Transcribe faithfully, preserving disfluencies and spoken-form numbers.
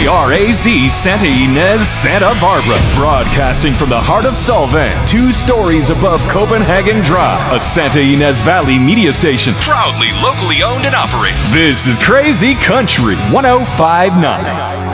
R A Z Santa Ynez, Santa Barbara. Broadcasting from the heart of Solvang, two stories above Copenhagen Drive. A Santa Ynez Valley media station, proudly locally owned and operated. This is Crazy Country one oh five point nine.